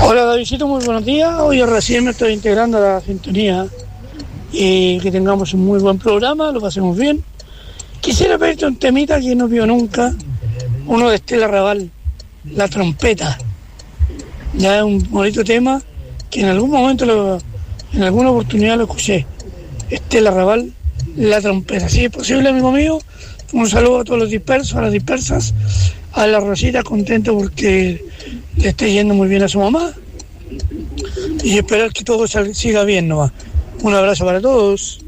Hola Davidito, muy buenos días. Hoy recién me estoy integrando a la sintonía y que tengamos un muy buen programa, lo pasemos bien. Quisiera pedirte un temita que no vio nunca, uno de Estela Raval, La Trompeta. Ya es un bonito tema que en algún momento, en alguna oportunidad lo escuché. Estela Raval, La Trompeta. Si es posible, amigo mío, un saludo a todos los dispersos, a las dispersas, a la Rosita, contento porque le esté yendo muy bien a su mamá y esperar que todo siga bien nomás. Un abrazo para todos.